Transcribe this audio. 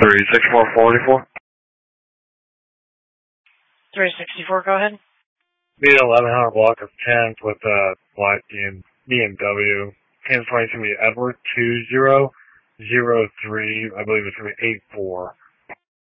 36444. 364, go ahead. Be 1100 block of 10th with black BMW. Cancel 20 to be Edward 2003. I believe it's going to be 84.